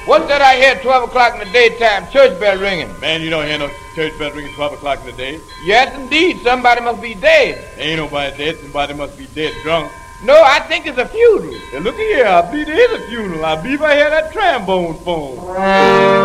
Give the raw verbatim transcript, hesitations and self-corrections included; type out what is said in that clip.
What's that I hear at twelve o'clock in the daytime? Church bell ringing. Man, you don't hear no church bell ringing twelve o'clock in the day. Yes, indeed. Somebody must be dead. Ain't nobody dead. Somebody must be dead drunk. No, I think it's a funeral. Hey, look here. I believe there is a funeral. I believe I hear that trombone phone.